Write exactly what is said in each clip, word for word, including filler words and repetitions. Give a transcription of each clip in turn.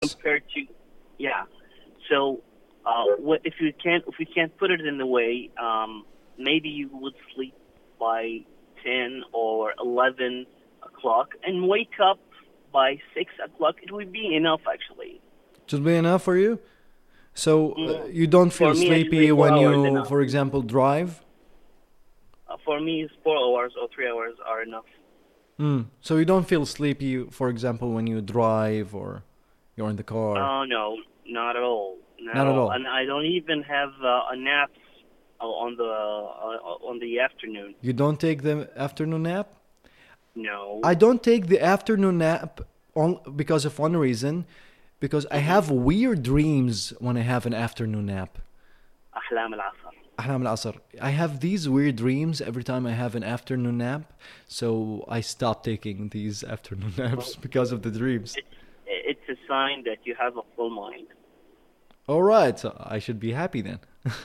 compared to, yeah. So, uh, what if you can't if we can't put it in the way? Um, maybe you would sleep by ten or eleven o'clock and wake up by six o'clock. It would be enough, actually. Just be enough for you. So uh, Mm. you don't For feel me, actually, sleepy four when hours you, enough. for example, drive. Uh, for me, four hours or three hours are enough. Mm. So you don't feel sleepy, for example, when you drive or you're in the car. Oh no, not at all, not at Not at all. all. And I don't even have uh, a nap uh, on the uh, on the afternoon. You don't take the afternoon nap? No. I don't take the afternoon nap on, because of one reason, because I Mm-hmm. have weird dreams when I have an afternoon nap. أحلام العصر. أحلام العصر. I have these weird dreams every time I have an afternoon nap, so I stop taking these afternoon naps Well, because of the dreams. it's it's a sign that you have a full mind. All right, so I should be happy then.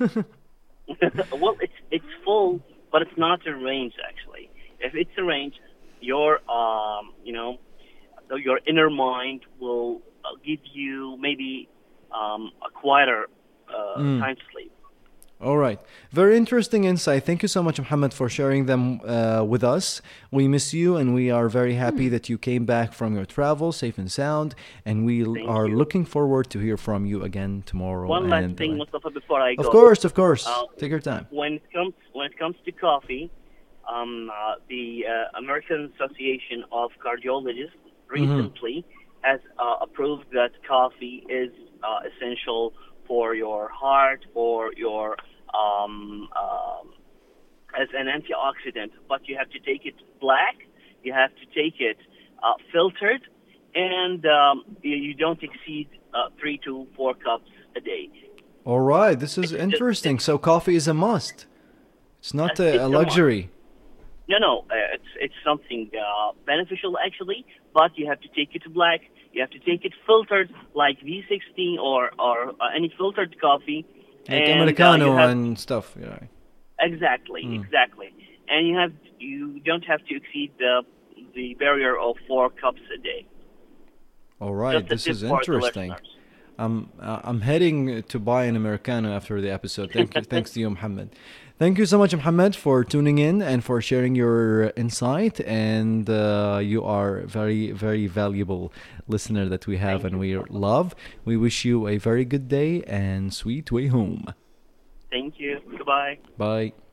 Well, it's it's full, but it's not arranged actually. If it's arranged, your um you know the- your inner mind will uh, give you maybe um a quieter uh, Mm. time to sleep. All right. Very interesting insight. Thank you so much, Muhammad, for sharing them uh, with us. We miss you, and we are very happy that you came back from your travel safe and sound. And we l- Thank are you. looking forward to hear from you again tomorrow. One last And thing, uh, Mustafa, before I of go. course, of course, Uh, take your time. when it comes when it comes to coffee, um, uh, the uh, American Association of Cardiologists Hmm. recently has uh, approved that coffee is uh, essential for your heart, for your um, um, as an antioxidant. But you have to take it black. You have to take it uh, filtered, and um, you, you don't exceed uh, three to four cups a day. All right. This is It's just interesting. it's So coffee is a must. It's not a, a it's a must. luxury. No, no, uh, it's it's something uh, beneficial actually, but you have to take it black. You have to take it filtered, like V sixteen or or uh, any filtered coffee, Like and uh, you Americano have and stuff. Yeah. exactly, Mm. exactly, and you have you don't have to exceed the the barrier of four cups a day. All right. Just a This tip is for the interesting. listeners. I'm uh, I'm heading to buy an Americano after the episode. Thank you, thanks to you, Muhammad. Thank you so much, Muhammad, for tuning in and for sharing your insight. And uh, you are very, very valuable listener that we have Thank and you, we Mustafa. love. We wish you a very good day and sweet way home. Thank you. Goodbye. Bye.